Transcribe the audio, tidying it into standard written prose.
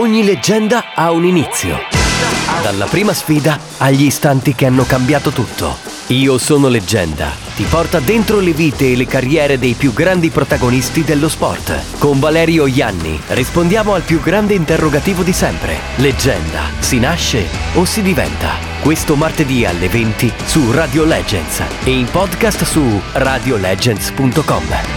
Ogni leggenda ha un inizio. Dalla prima sfida agli istanti che hanno cambiato tutto. Io sono leggenda ti porta dentro le vite e le carriere dei più grandi protagonisti dello sport. Con Valerio Ianni rispondiamo al più grande interrogativo di sempre. Leggenda, si nasce o si diventa? Questo martedì alle 20 su Radio Legends e in podcast su radiolegends.com.